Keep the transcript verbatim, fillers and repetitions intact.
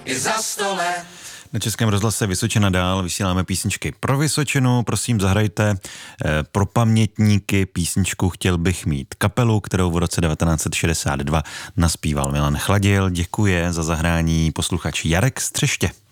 i za sto let. Na Českém rozhlase Vysočina dál vysíláme písničky pro Vysočinu. Prosím, zahrajte eh, pro pamětníky písničku Chtěl bych mít kapelu, kterou v roce devatenáct set šedesát dva naspíval Milan Chladil. Děkuje za zahrání posluchač Jarek z Třeště.